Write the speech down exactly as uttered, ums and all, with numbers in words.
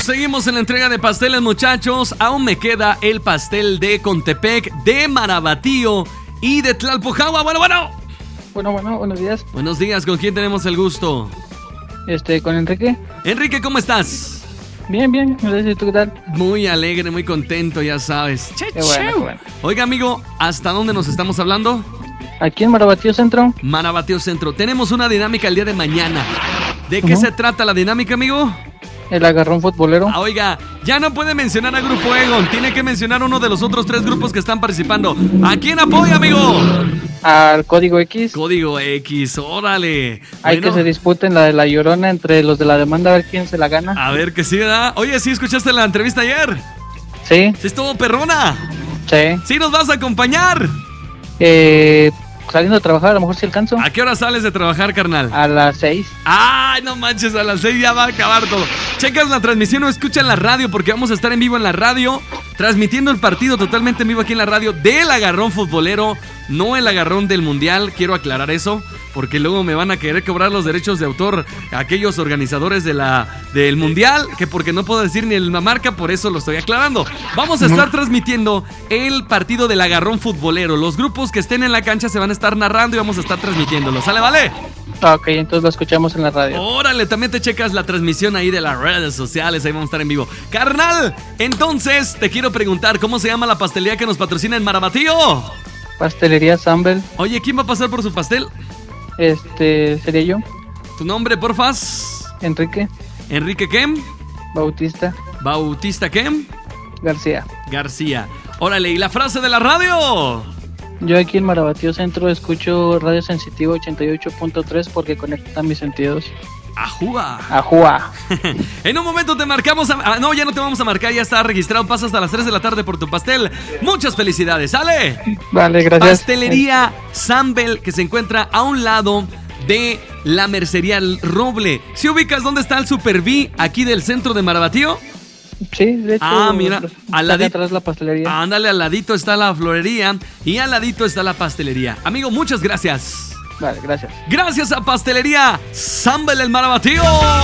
seguimos en la entrega de pasteles, muchachos. Aún me queda el pastel de Contepec, de Marabatío y de Tlalpujahua. Bueno, bueno. Bueno, bueno, buenos días. Buenos días, ¿con quién tenemos el gusto? Este, con Enrique. Enrique, ¿cómo estás? Bien, bien, gracias. ¿Tú qué tal? Muy alegre, muy contento, ya sabes. Che, Qué bueno, che. qué bueno. Oiga, amigo, ¿hasta dónde nos estamos hablando? Aquí en Marabatío Centro. Marabatío Centro. Tenemos una dinámica el día de mañana. ¿De qué Ujú. se trata la dinámica, amigo? El agarrón futbolero. Ah, oiga, ya no puede mencionar a Grupo Egon. Tiene que mencionar uno de los otros tres grupos que están participando. ¿A quién apoya, amigo? Al Código X. Código X, órale. Hay Bueno, que se disputen la de la Llorona entre los de la demanda a ver quién se la gana. a ver que sí, ¿verdad? Oye, ¿sí escuchaste la entrevista ayer? Sí, ¿Sí estuvo perrona? sí. ¿Sí nos vas a acompañar? Eh, saliendo a trabajar, a lo mejor si alcanzo. ¿A qué hora sales de trabajar, carnal? A las seis. Ay, no manches, a las seis ya va a acabar todo. Checas la transmisión o escuchan la radio porque vamos a estar en vivo en la radio, transmitiendo el partido totalmente en vivo aquí en la radio del agarrón futbolero, no el agarrón del mundial. Quiero aclarar eso porque luego me van a querer cobrar los derechos de autor aquellos organizadores de la, del mundial, que porque no puedo decir ni la marca, por eso lo estoy aclarando. Vamos a estar transmitiendo el partido del agarrón futbolero. Los grupos que estén en la cancha se van a estar narrando y vamos a estar transmitiéndolo. ¿Sale, vale? Ah, ok, entonces lo escuchamos en la radio. Órale, también te checas la transmisión ahí de las redes sociales, ahí vamos a estar en vivo. Carnal, entonces te quiero preguntar, ¿cómo se llama la pastelería que nos patrocina en Marabatío? Pastelería Sambel. Oye, ¿quién va a pasar por su pastel? Este, sería yo, ¿Tu nombre, porfas? Enrique Enrique Kem, Bautista Bautista Kem, García. García. Órale, ¿y la frase de la radio? Yo aquí en Marabatío Centro escucho Radio Sensitivo ochenta y ocho punto tres porque conecta mis sentidos. ¡Ajúa! Ajúa. En un momento te marcamos. A... Ah, no, ya no te vamos a marcar, ya está registrado. Pasa hasta las tres de la tarde por tu pastel. Muchas felicidades, ¿sale? Vale, gracias. Pastelería Sambel, que se encuentra a un lado de la Mercería El Roble. ¿Si ubicas dónde está el Super V aquí del centro de Marabatío? Sí, de hecho. Ah, mira, está al ladito. atrás la pastelería. Ándale, al ladito está la florería y al ladito está la pastelería. Amigo, muchas gracias. Vale, gracias. Gracias a Pastelería Sambel El Marabatío.